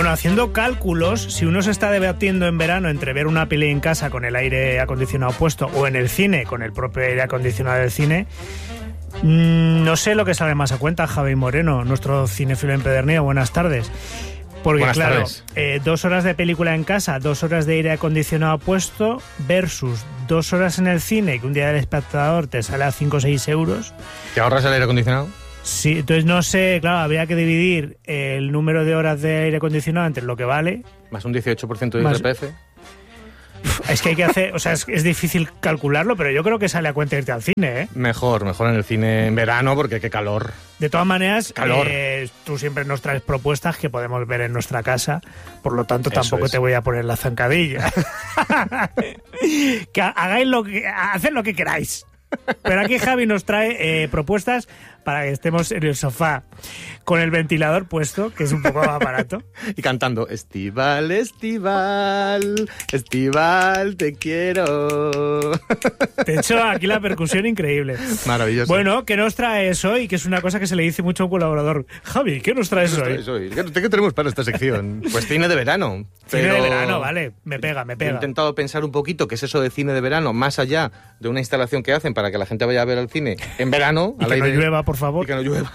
bueno, haciendo cálculos, si uno se está debatiendo en verano entre ver una peli en casa con el aire acondicionado puesto o en el cine con el propio aire acondicionado del cine, no sé lo que sale más a cuenta, Javi Moreno, nuestro cinéfilo empedernido. Buenas tardes. Porque Buenas claro, tardes. 2 horas de película en casa, 2 horas de aire acondicionado puesto versus 2 horas en el cine, que un día del espectador te sale a 5 o 6 euros. ¿Te ahorras el aire acondicionado? Sí, entonces no sé, claro, habría que dividir el número de horas de aire acondicionado entre lo que vale. Más un 18% de Más- IRPF. Es que hay que hacer, o sea, es difícil calcularlo, pero yo creo que sale a cuenta irte al cine, ¿eh? Mejor en el cine en verano porque qué calor. De todas maneras, Calor. tú siempre nos traes propuestas que podemos ver en nuestra casa, por lo tanto Eso tampoco es. te voy a poner la zancadilla. Que hagáis haced lo que queráis. Pero aquí Javi nos trae propuestas para que estemos en el sofá con el ventilador puesto, que es un poco más barato. Y cantando, Estival, Estival, Estival, te quiero. De hecho, aquí la percusión increíble. Maravilloso. Bueno, ¿qué nos traes hoy? Que es una cosa que se le dice mucho a un colaborador. Javi, ¿qué nos traes hoy? ¿Qué tenemos para esta sección? Pues cine de verano. Cine Pero de verano, vale. Me pega. He intentado pensar un poquito qué es eso de cine de verano, más allá de una instalación que hacen para que la gente vaya a ver al cine en verano. Y al que no aire, llueva, por favor. y que no llueva.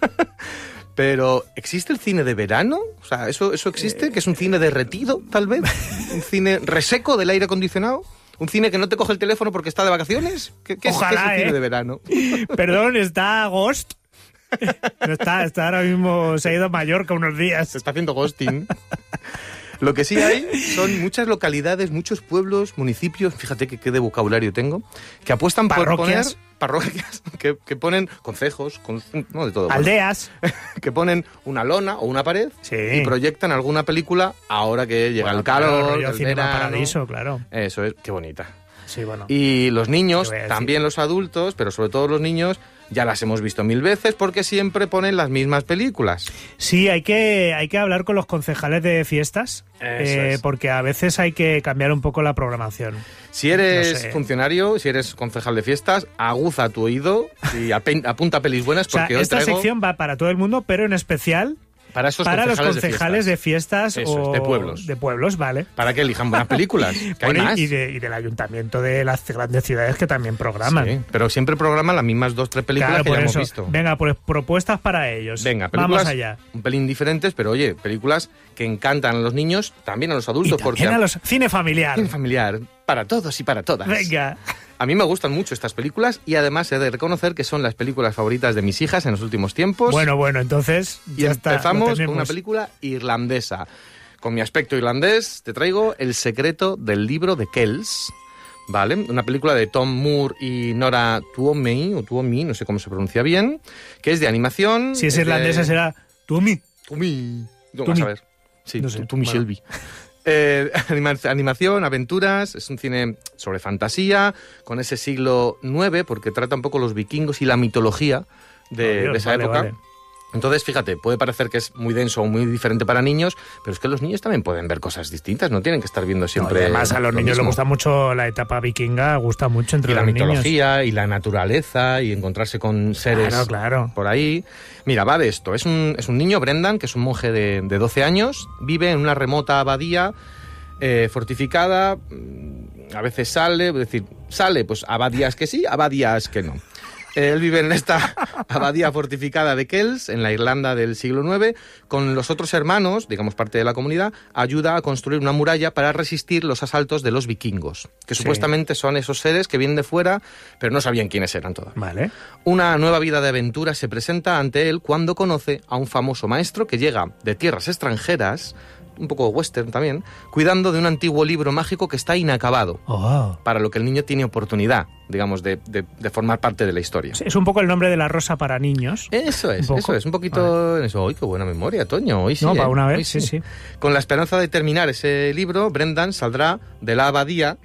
Pero, ¿existe el cine de verano? O sea, ¿eso existe? ¿Que es un cine derretido, tal vez? ¿Un cine reseco del aire acondicionado? ¿Un cine que no te coge el teléfono porque está de vacaciones? ¿Qué Ojalá, es el cine de verano? Perdón, está Ghost. No está ahora mismo, se ha ido a Mallorca unos días. Se está haciendo ghosting. Lo que sí hay son muchas localidades, muchos pueblos, municipios, fíjate que qué de vocabulario tengo, que apuestan por poner parroquias, que ponen concejos, no de todo. Aldeas. Bueno, que ponen una lona o una pared Sí. y proyectan alguna película ahora que llega el calor, el Cinema verano. Paradiso, claro. Eso es, qué bonita. Sí, bueno. Y los niños, ¿Qué voy a decir? también los adultos, pero sobre todo los niños, ya las hemos visto 1000 veces porque siempre ponen las mismas películas. Sí, hay que hablar con los concejales de fiestas, Eso es. porque a veces hay que cambiar un poco la programación. Si eres No sé. funcionario, si eres concejal de fiestas, aguza tu oído y apunta pelis buenas O sea, porque hoy esta traigo sección va para todo el mundo, pero en especial para esos para los concejales concejales de fiestas Eso es, de pueblos. De pueblos, vale. Para que elijan buenas películas, que hay Bueno, más. y del ayuntamiento de las grandes ciudades que también programan. Sí, pero siempre programan las mismas 2-3 películas Claro, que por ya eso. hemos visto. Venga, pues propuestas para ellos. Venga, películas Vamos allá. un pelín diferentes, pero oye, películas que encantan a los niños, también a los Y adultos, también a los cine familiar. cine familiar, para todos y para todas. Venga. A mí me gustan mucho estas películas y además he de reconocer que son las películas favoritas de mis hijas en los últimos tiempos. Bueno, entonces y ya está. empezamos lo con una tenemos. película irlandesa. Con mi aspecto irlandés te traigo El secreto del libro de Kells, ¿vale? Una película de Tom Moore y Nora Tuomi, no sé cómo se pronuncia bien, que es de animación. Si es irlandesa será Tumi. Tuomi. No, Tuomi. vas a ver. Sí, No sé, Tuomi bueno. Shelby. Animación, aventuras, es un cine sobre fantasía, con ese siglo IX, porque trata un poco los vikingos y la mitología de esa Vale, época. vale. Entonces, fíjate, puede parecer que es muy denso o muy diferente para niños, pero es que los niños también pueden ver cosas distintas, no tienen que estar viendo siempre. No, y además a los lo niños les mismo. gusta mucho la etapa vikinga, gusta mucho entre Y la los niños. mitología y la naturaleza y encontrarse con seres Claro. por ahí. Mira, va de esto. Es un niño, Brendan, que es un monje de 12 años, vive en una remota abadía fortificada, a veces sale, pues abadías que sí, abadías que no. Él vive en esta abadía fortificada de Kells, en la Irlanda del siglo IX, con los otros hermanos, digamos parte de la comunidad, ayuda a construir una muralla para resistir los asaltos de los vikingos, que Sí. supuestamente son esos seres que vienen de fuera, pero no sabían quiénes eran todavía. Vale. Una nueva vida de aventura se presenta ante él cuando conoce a un famoso maestro que llega de tierras extranjeras, un poco western también, cuidando de un antiguo libro mágico que está inacabado, Oh. para lo que el niño tiene oportunidad, digamos, de formar parte de la historia. Es un poco el nombre de la rosa para niños. Eso es, poco. un poquito en eso. ¡Ay, qué buena memoria, Toño! Hoy sí, No, para una Hoy vez, sí. Con la esperanza de terminar ese libro, Brendan saldrá de la abadía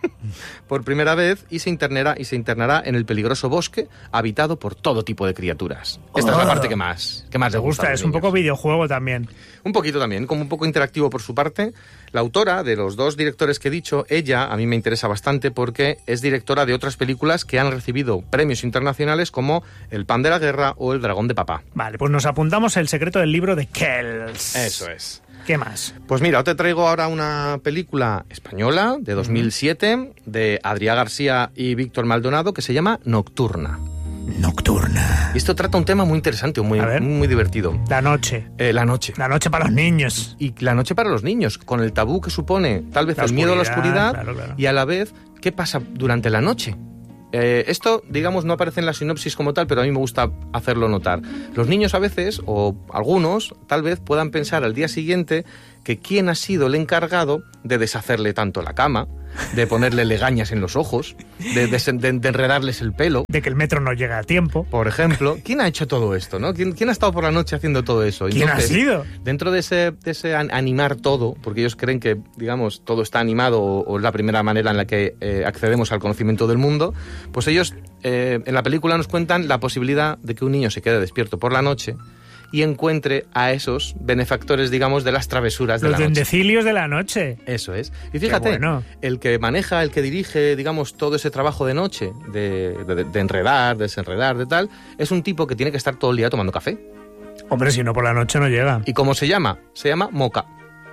por primera vez y se internará en el peligroso bosque habitado por todo tipo de criaturas. Esta es la parte que más le gusta a los es un niños. poco videojuego también. Un poquito también, como un poco interactivo por su parte. La autora de los 2 directores que he dicho, ella a mí me interesa bastante porque es directora de otras películas que han recibido premios internacionales como El pan de la guerra o El dragón de papá. Vale, pues nos apuntamos El secreto del libro de Kells. Eso es. ¿Qué más? Pues mira, te traigo ahora una película española de 2007 de Adrià García y Víctor Maldonado que se llama Nocturna. Nocturna. Y esto trata un tema muy interesante, muy divertido. La noche. La noche. La noche para los niños. Y la noche para los niños, con el tabú que supone tal vez el miedo a la oscuridad, claro. y a la vez, ¿qué pasa durante la noche? Esto, digamos, no aparece en la sinopsis como tal, pero a mí me gusta hacerlo notar. Los niños a veces, o algunos, tal vez puedan pensar al día siguiente que quién ha sido el encargado de deshacerle tanto la cama, de ponerle legañas en los ojos, de enredarles el pelo. De que el metro no llega a tiempo. Por ejemplo, ¿quién ha hecho todo esto, no? ¿Quién ha estado por la noche haciendo todo eso? ¿Quién ha sido? Dentro de ese animar todo, porque ellos creen que, digamos, todo está animado o es la primera manera en la que accedemos al conocimiento del mundo, pues ellos en la película nos cuentan la posibilidad de que un niño se quede despierto por la noche y encuentre a esos benefactores, digamos, de las travesuras de la noche. Los duendecilios de la noche. Eso es. Y fíjate, bueno. El que maneja, el que dirige, digamos, todo ese trabajo de noche, de enredar, desenredar, de tal, es un tipo que tiene que estar todo el día tomando café. Hombre, si no por la noche no llega. ¿Y cómo se llama? Se llama Moca.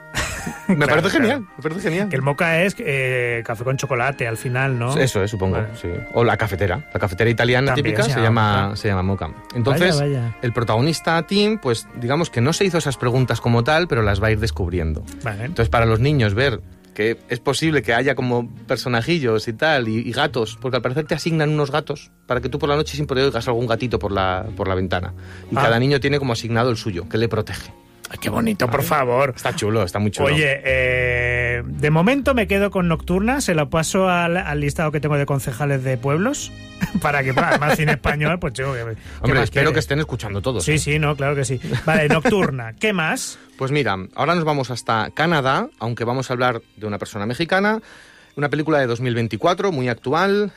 Me parece genial. Que el moca es café con chocolate al final, ¿no? Eso es, supongo, vale. Sí. O la cafetera italiana también típica se llama moca. Entonces, vaya. El protagonista, Tim, pues digamos que no se hizo esas preguntas como tal, pero las va a ir descubriendo. Vale. Entonces, para los niños ver que es posible que haya como personajillos y tal, y gatos, porque al parecer te asignan unos gatos para que tú por la noche siempre oigas algún gatito por la ventana. Y cada niño tiene como asignado el suyo, que le protege. Ay, qué bonito, por favor. Está chulo, está muy chulo. Oye, de momento me quedo con Nocturna, se lo paso al listado que tengo de concejales de pueblos, para que, además, cine español, pues chico, hombre, espero que estén escuchando todos. Sí, no, claro que sí. Vale, Nocturna, ¿qué más? Pues mira, ahora nos vamos hasta Canadá, aunque vamos a hablar de una persona mexicana. Una película de 2024, muy actual,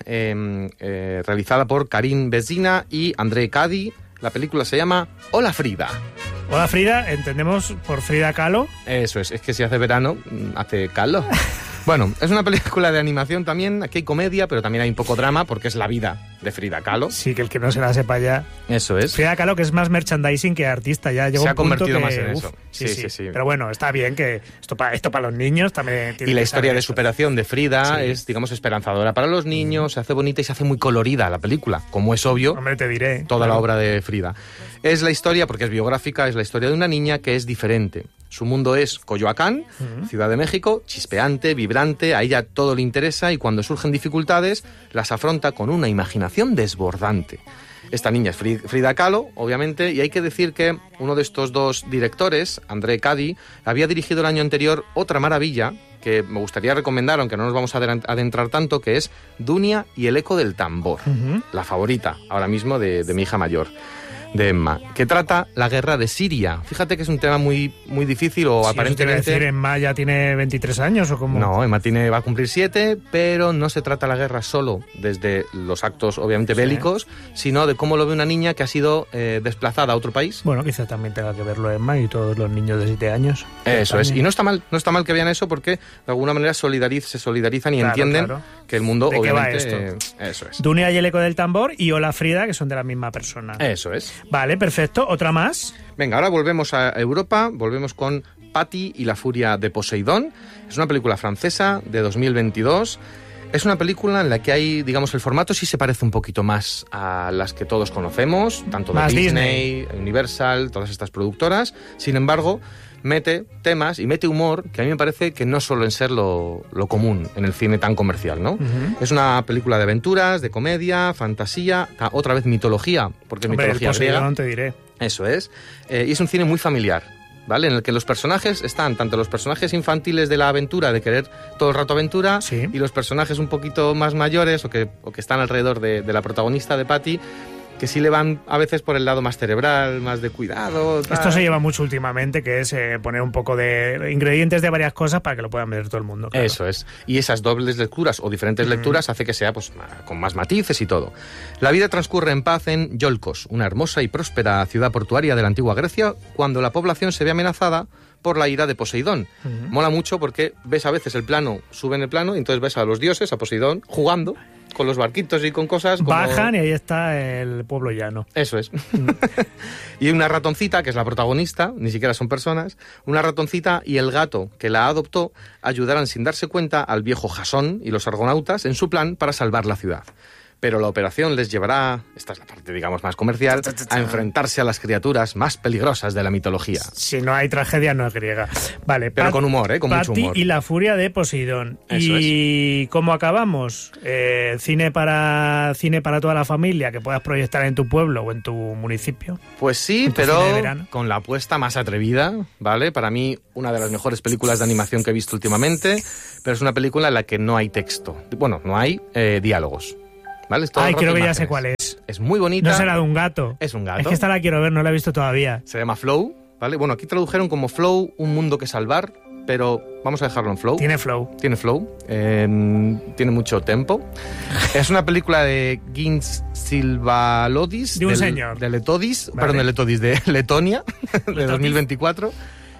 realizada por Karim Benzina y André Cady. La película se llama Hola Frida. Hola Frida, entendemos por Frida Kahlo. Eso es que si hace verano, hace Kahlo. Bueno, es una película de animación también, aquí hay comedia, pero también hay un poco drama, porque es la vida de Frida Kahlo. Sí, que el que no se la sepa ya. Eso es. Frida Kahlo, que es más merchandising que artista, ya llegó se un ha convertido punto más que, en eso. Sí. Pero bueno, está bien que esto para los niños también tiene. Y la que historia de eso. superación de Frida es, digamos, esperanzadora para los niños, se hace bonita y se hace muy colorida la película, como es obvio. Hombre, te diré. Toda la obra de Frida. Es la historia, porque es biográfica, es la historia de una niña que es diferente. Su mundo es Coyoacán, Ciudad de México, chispeante, vibrante, a ella todo le interesa y cuando surgen dificultades las afronta con una imaginación desbordante. Esta niña es Frida Kahlo, obviamente, y hay que decir que uno de estos 2 directores, André Cady, había dirigido el año anterior otra maravilla que me gustaría recomendar, aunque no nos vamos a adentrar tanto, que es Dunia y el eco del tambor, la favorita ahora mismo de mi hija mayor, de Emma, que trata la guerra de Siria. Fíjate que es un tema muy, muy difícil o aparentemente... Eso te iba a decir, Emma ya tiene 23 años o como... No, Emma va a cumplir 7, pero no se trata la guerra solo desde los actos obviamente bélicos, sino de cómo lo ve una niña que ha sido desplazada a otro país. Bueno, quizá también tenga que verlo Emma y todos los niños de 7 años. Eso es, y no está mal que vean eso porque de alguna manera se solidarizan y entienden que el mundo ¿de obviamente... qué va esto? Eso es. Dunia y el eco del tambor y Hola Frida, que son de la misma persona. Eso es. Vale, perfecto. ¿Otra más? Venga, ahora volvemos a Europa, volvemos con Patty y la furia de Poseidón. Es una película francesa de 2022. Es una película en la que hay, digamos, el formato sí se parece un poquito más a las que todos conocemos, tanto de más Disney, Universal, todas estas productoras. Sin embargo, mete temas y mete humor que a mí me parece que no suelen ser lo común en el cine tan comercial, ¿no? Es una película de aventuras, de comedia, fantasía, otra vez mitología, porque es mitología griega. Te diré. Eso es. Y es un cine muy familiar, ¿vale? En el que los personajes están, tanto los personajes infantiles de la aventura, de querer todo el rato aventura, y los personajes un poquito más mayores o que están alrededor de la protagonista, de Patty, que sí le van a veces por el lado más cerebral, más de cuidado. Tal. Esto se lleva mucho últimamente, que es poner un poco de ingredientes de varias cosas para que lo puedan ver todo el mundo. Claro. Eso es. Y esas dobles lecturas o diferentes lecturas hace que sea pues con más matices y todo. La vida transcurre en paz en Iolcos, una hermosa y próspera ciudad portuaria de la antigua Grecia, cuando la población se ve amenazada por la ira de Poseidón. Mola mucho porque ves a veces el plano, suben el plano y entonces ves a los dioses, a Poseidón, jugando con los barquitos y con cosas como... Bajan y ahí está el pueblo llano. Eso es. Y una ratoncita, que es la protagonista, ni siquiera son personas, una ratoncita y el gato que la adoptó ayudarán sin darse cuenta al viejo Jasón y los argonautas en su plan para salvar la ciudad. Pero la operación les llevará, esta es la parte digamos más comercial, a enfrentarse a las criaturas más peligrosas de la mitología. Si no hay tragedia, no es griega. Vale, pero con humor, con mucho humor. Y la furia de Poseidón. Eso ¿Y cómo acabamos? ¿Cine para toda la familia que puedas proyectar en tu pueblo o en tu municipio? Pues sí, pero con la apuesta más atrevida, ¿vale? Para mí, una de las mejores películas de animación que he visto últimamente, pero es una película en la que no hay texto. Bueno, no hay diálogos. ¿Vale? Ay, creo que ya sé cuál es. Es muy bonita. No será de un gato. Es un gato. Es que esta la quiero ver, no la he visto todavía. Se llama Flow, ¿vale? Bueno, aquí tradujeron como Flow, un mundo que salvar, pero vamos a dejarlo en Flow. Tiene flow. Tiene flow. Tiene mucho tempo. Es una película de Gins Silvalodis. De un señor. De Letodis, vale. Perdón, de Letodis, de Letonia, de 2024.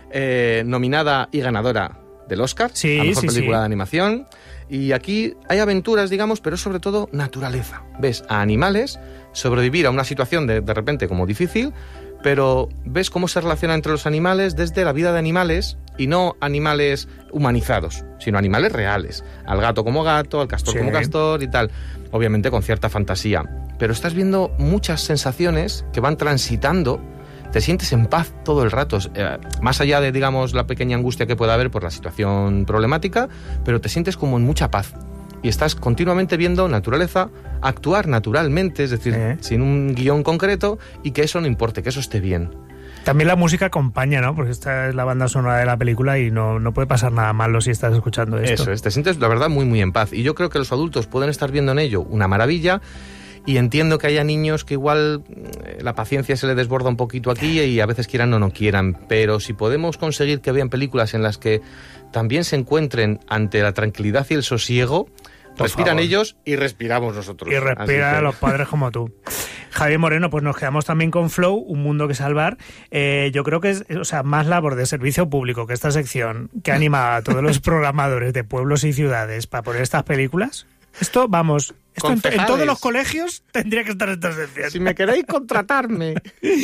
Nominada y ganadora del Oscar a Mejor Película de Animación. Y aquí hay aventuras, digamos, pero sobre todo naturaleza. Ves a animales sobrevivir a una situación de repente como difícil, pero ves cómo se relaciona entre los animales desde la vida de animales y no animales humanizados, sino animales reales. Al gato como gato, al castor como castor y tal. Obviamente con cierta fantasía. Pero estás viendo muchas sensaciones que van transitando. Te sientes en paz todo el rato, más allá de, digamos, la pequeña angustia que pueda haber por la situación problemática, pero te sientes como en mucha paz. Y estás continuamente viendo naturaleza actuar naturalmente, es decir, sin un guión concreto, y que eso no importe, que eso esté bien. También la música acompaña, ¿no? Porque esta es la banda sonora de la película y no puede pasar nada malo si estás escuchando esto. Eso es, te sientes, la verdad, muy, muy en paz. Y yo creo que los adultos pueden estar viendo en ello una maravilla. Y entiendo que haya niños que igual la paciencia se les desborda un poquito aquí y a veces quieran o no quieran, pero si podemos conseguir que vean películas en las que también se encuentren ante la tranquilidad y el sosiego, respiran ellos y respiramos nosotros. Y respiran los padres como tú. Javier Moreno, pues nos quedamos también con Flow, Un Mundo que Salvar. Yo creo que es más labor de servicio público que esta sección que anima a todos los programadores de pueblos y ciudades para poner estas películas. Esto, vamos, esto en todos los colegios tendría que estar en esta sección. Si me queréis, contratarme.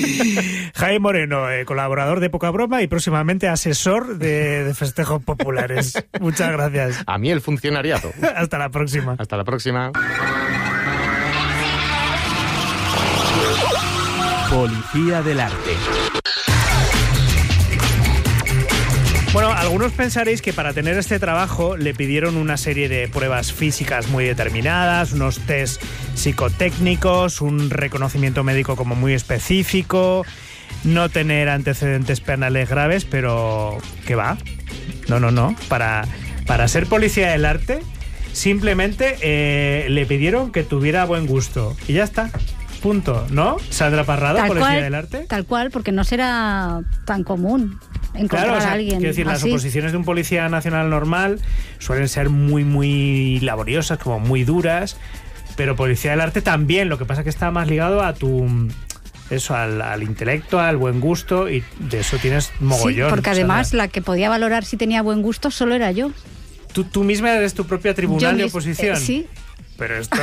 Jaime Moreno, colaborador de Poca Broma y próximamente asesor de festejos populares. Muchas gracias. A mí el funcionariado. Hasta la próxima. Hasta la próxima. Policía del Arte. Bueno, algunos pensaréis que para tener este trabajo le pidieron una serie de pruebas físicas muy determinadas, unos test psicotécnicos, un reconocimiento médico como muy específico, no tener antecedentes penales graves, pero ¿qué va? No. Para ser policía del arte, simplemente le pidieron que tuviera buen gusto y ya está. Punto, ¿no? Sandra Parrado, policía del arte. Tal cual, porque no será tan común encontrar a alguien. Quiero decir, así. Las oposiciones de un policía nacional normal suelen ser muy, muy laboriosas, como muy duras, pero policía del arte también. Lo que pasa es que está más ligado a al intelecto, al buen gusto, y de eso tienes mogollón. Sí, porque además la que podía valorar si tenía buen gusto solo era yo. ¿Tú misma eres tu propia tribunal de oposición? Sí. Pero esto...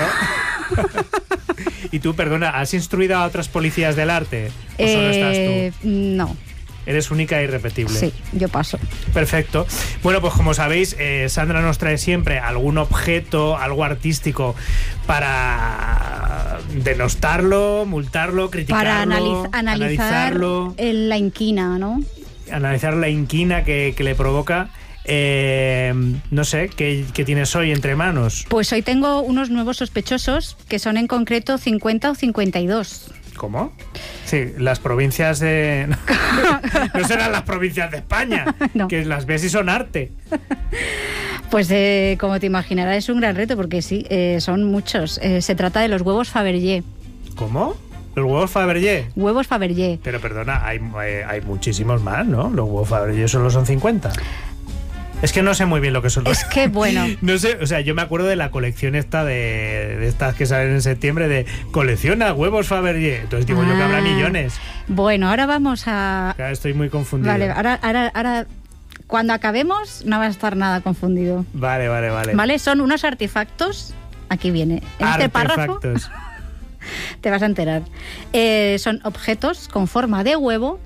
Y tú, perdona, ¿has instruido a otras policías del arte? ¿O solo estás tú? No. Eres única e irrepetible. Sí, yo paso. Perfecto. Bueno, pues como sabéis, Sandra nos trae siempre algún objeto, algo artístico para denostarlo, multarlo, criticarlo, para analizarlo. La inquina, ¿no? Analizar la inquina que le provoca. No sé, ¿qué tienes hoy entre manos? Pues hoy tengo unos nuevos sospechosos que son en concreto 50 o 52. ¿Cómo? Sí, las provincias de... No serán las provincias de España, no. Que las ves y son arte. Pues como te imaginarás es un gran reto porque sí, son muchos. Se trata de los huevos Fabergé. ¿Cómo? Los huevos Fabergé. Huevos Fabergé. Pero perdona, hay muchísimos más, ¿no? Los huevos Fabergé solo son 50. Es que no sé muy bien lo que son. Es que, bueno. No sé, o sea, yo me acuerdo de la colección esta de estas que salen en septiembre de colecciona huevos Fabergé. Entonces digo yo que habrá millones. Bueno, ahora vamos a... Claro, estoy muy confundido. Vale, ahora cuando acabemos no vas a estar nada confundido. Vale. Vale, son unos artefactos. Aquí viene. En este párrafo te vas a enterar. Son objetos con forma de huevo.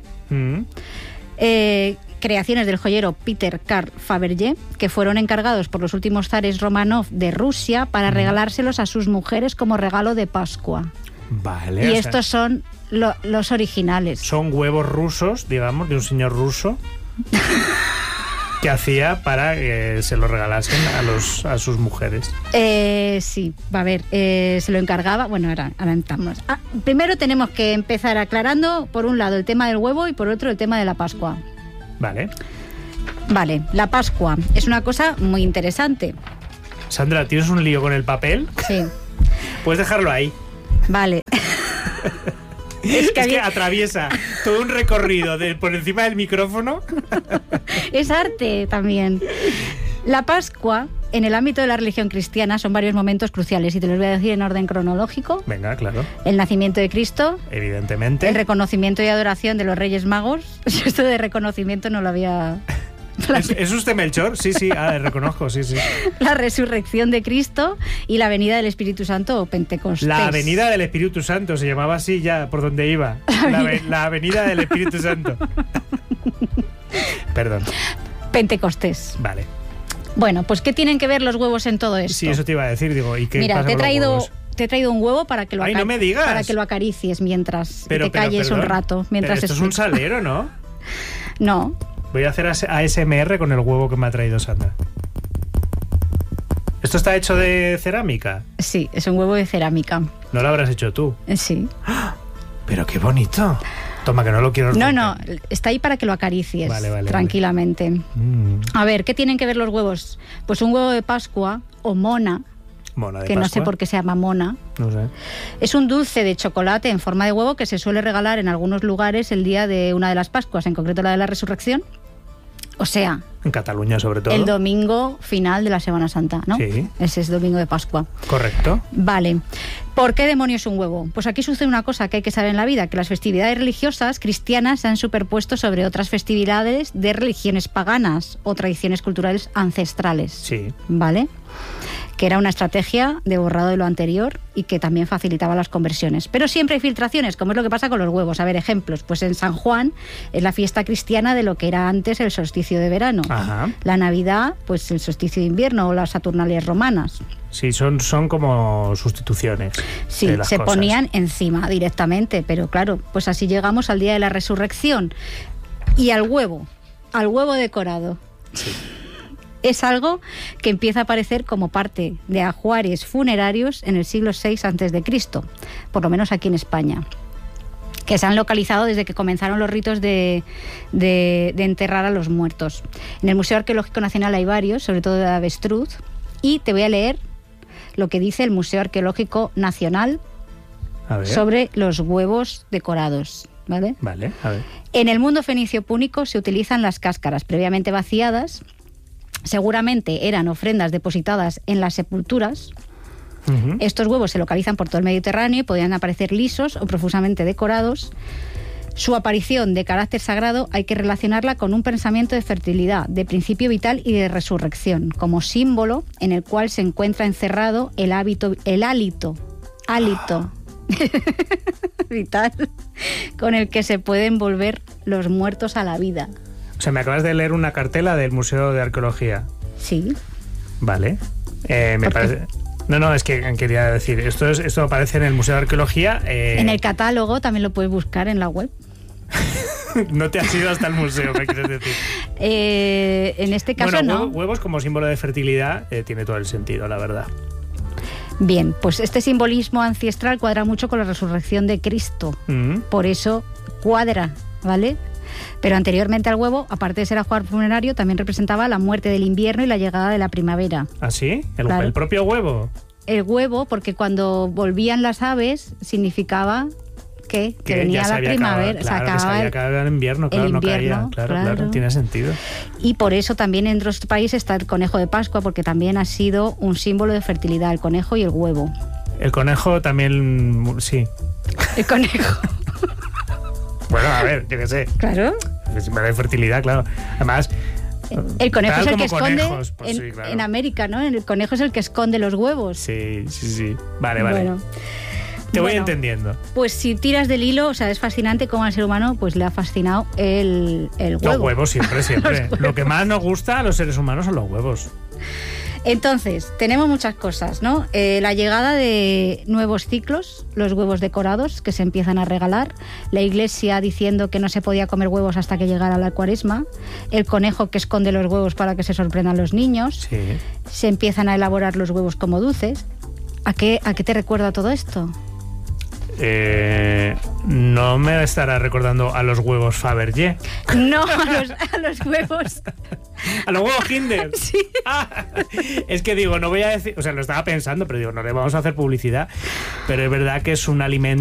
Creaciones del joyero Peter Karl Fabergé, que fueron encargados por los últimos zares Romanov de Rusia para regalárselos a sus mujeres como regalo de Pascua. Vale. Y estos son los originales. Son huevos rusos, digamos, de un señor ruso que hacía para que se los regalasen a sus mujeres. Sí, va a ver, se lo encargaba. Bueno, ahora entramos. Primero tenemos que empezar aclarando, por un lado, el tema del huevo y por otro, el tema de la Pascua. Vale, la Pascua es una cosa muy interesante. Sandra, ¿tienes un lío con el papel? Sí. Puedes dejarlo ahí. Vale. Es que atraviesa todo un recorrido por encima del micrófono. Es arte también. La Pascua, en el ámbito de la religión cristiana, son varios momentos cruciales y te los voy a decir en orden cronológico. Venga, claro. El nacimiento de Cristo. Evidentemente. El reconocimiento y adoración de los Reyes Magos. Esto de reconocimiento no lo había... ¿Es usted Melchor? Sí, reconozco, sí. La resurrección de Cristo y la venida del Espíritu Santo o Pentecostés. La venida del Espíritu Santo, se llamaba así ya por donde iba. La venida del Espíritu Santo. Perdón. Pentecostés. Vale. Bueno, pues ¿qué tienen que ver los huevos en todo esto? Sí, eso te iba a decir, digo, ¿y qué Mira, pasa con los huevos? te he traído un huevo para que lo ¡Ay, no me digas! Para que lo acaricies mientras te calles perdón, un rato. Mientras esto es un salero, ¿no? No. Voy a hacer ASMR con el huevo que me ha traído Sandra. ¿Esto está hecho de cerámica? Sí, es un huevo de cerámica. ¿No lo habrás hecho tú? Sí. ¡Ah! ¡Pero qué bonito! Toma, que no lo quiero romper. No, está ahí para que lo acaricies tranquilamente. Vale. A ver, ¿qué tienen que ver los huevos? Pues un huevo de Pascua o mona, que no sé por qué se llama mona. No sé. Es un dulce de chocolate en forma de huevo que se suele regalar en algunos lugares el día de una de las Pascuas, en concreto la de la Resurrección. O sea... En Cataluña, sobre todo. El domingo final de la Semana Santa, ¿no? Sí. Ese es domingo de Pascua. Correcto. Vale. ¿Por qué demonios un huevo? Pues aquí sucede una cosa que hay que saber en la vida, que las festividades religiosas cristianas se han superpuesto sobre otras festividades de religiones paganas o tradiciones culturales ancestrales. Sí. ¿Vale? Que era una estrategia de borrado de lo anterior y que también facilitaba las conversiones. Pero siempre hay filtraciones, como es lo que pasa con los huevos. A ver, ejemplos. Pues en San Juan es la fiesta cristiana de lo que era antes el solsticio de verano. Ajá. La Navidad, pues el solsticio de invierno o las Saturnalias romanas. Sí, son como sustituciones. Sí, de las se cosas. ponían encima directamente, pero claro, pues así llegamos al día de la resurrección. Y al huevo decorado. Sí. Es algo que empieza a aparecer como parte de ajuares funerarios en el siglo VI a.C., por lo menos aquí en España, que se han localizado desde que comenzaron los ritos de enterrar a los muertos. En el Museo Arqueológico Nacional hay varios, sobre todo de avestruz, y te voy a leer lo que dice el Museo Arqueológico Nacional sobre los huevos decorados. ¿Vale? Vale, a ver. En el mundo fenicio púnico se utilizan las cáscaras previamente vaciadas. Seguramente eran ofrendas depositadas en las sepulturas. Uh-huh. Estos huevos se localizan por todo el Mediterráneo y podían aparecer lisos o profusamente decorados. Su aparición de carácter sagrado hay que relacionarla con un pensamiento de fertilidad, de principio vital y de resurrección, como símbolo en el cual se encuentra encerrado el hálito vital con el que se pueden volver los muertos a la vida. O sea, me acabas de leer una cartela del Museo de Arqueología. Sí. Vale. Me parece... No, es que quería decir, esto aparece en el Museo de Arqueología. En el catálogo también lo puedes buscar en la web. No te has ido hasta el museo, ¿qué quieres decir? En este caso bueno, no. Huevos como símbolo de fertilidad tiene todo el sentido, la verdad. Bien, pues este simbolismo ancestral cuadra mucho con la resurrección de Cristo. Mm. Por eso cuadra, ¿vale? Pero anteriormente al huevo, aparte de ser ajuar funerario, también representaba la muerte del invierno y la llegada de la primavera. ¿Ah, sí? Claro. ¿El propio huevo? El huevo, porque cuando volvían las aves, significaba Que ya venía se la había primavera, acabado, se claro, que se acababa había acabado el invierno, claro, el no invierno, caía. Claro, tiene sentido. Y por eso también en otros países está el conejo de Pascua, porque también ha sido un símbolo de fertilidad, el conejo y el huevo. El conejo también, sí. El conejo. Bueno, a ver, yo qué sé. Claro. Símbolo de fertilidad, claro. Además, el conejo tal es el como que esconde conejos, pues sí, claro. en América, ¿no? El conejo es el que esconde los huevos. Sí. Vale. Bueno. Te voy entendiendo. Pues si tiras del hilo, o sea, es fascinante cómo al ser humano pues le ha fascinado el huevo. Los huevos siempre. Huevos. Lo que más nos gusta a los seres humanos son los huevos. Entonces, tenemos muchas cosas, ¿no? La llegada de nuevos ciclos, los huevos decorados que se empiezan a regalar, la Iglesia diciendo que no se podía comer huevos hasta que llegara la Cuaresma, el conejo que esconde los huevos para que se sorprendan los niños, Sí. se empiezan a elaborar los huevos como dulces. ¿A qué te recuerda todo esto? No me estará recordando a los huevos Fabergé. No, a los huevos. A los huevos Kinder. Sí. Es que digo, no voy a decir, o sea, lo estaba pensando, pero digo, no le vamos a hacer publicidad, pero es verdad que es un alimento